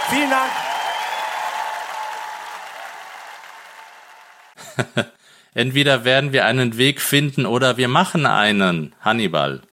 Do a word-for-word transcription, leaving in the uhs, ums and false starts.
Vielen Dank. Entweder werden wir einen Weg finden oder wir machen einen, Hannibal.